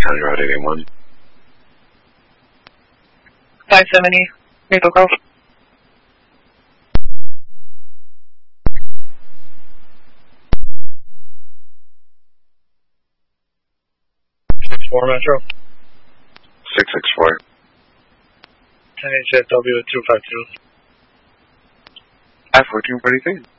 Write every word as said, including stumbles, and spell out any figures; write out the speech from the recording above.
County Road eighty-one. five seventy, Maple Grove. six four Metro. six six four. ten H F W two five two. I fourteen forty-three.